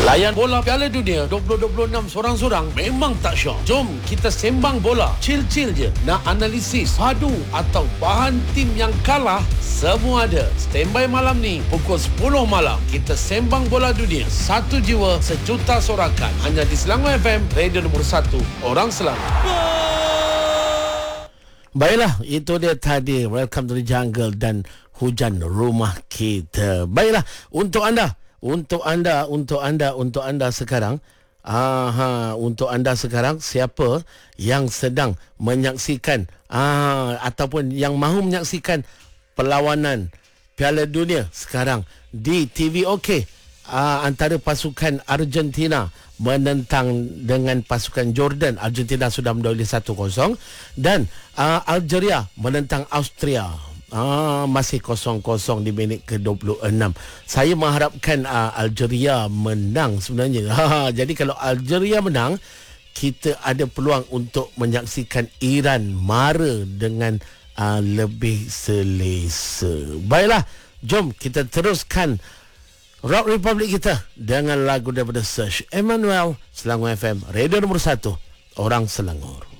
Layan bola Piala Dunia 2026 sorang-sorang memang tak syok. Jom kita sembang bola. Chill-chill je. Nak analisis, padu atau bahan tim yang kalah, semua ada. Standby malam ni pukul 10 malam. Kita sembang bola dunia. Satu jiwa, sejuta sorakan. Hanya di Selangor FM, radio nombor 1. Orang Selangor. Baiklah, itu dia tadi Welcome to the Jungle dan Hujan Rumah Kita. Baiklah, untuk anda sekarang, untuk anda sekarang, siapa yang sedang menyaksikan ataupun yang mahu menyaksikan perlawanan Piala Dunia sekarang di TV OK, antara pasukan Argentina menentang dengan pasukan Jordan. Argentina sudah mendahului 1-0 dan Algeria menentang Austria. Masih 0-0 di minit ke-26. Saya mengharapkan Algeria menang sebenarnya. Jadi kalau Algeria menang, kita ada peluang untuk menyaksikan Iran mara dengan lebih selesa. Baiklah, jom kita teruskan Rock Republic kita dengan lagu daripada Search. Emmanuel, Selangor FM, radio nombor 1, Orang Selangor.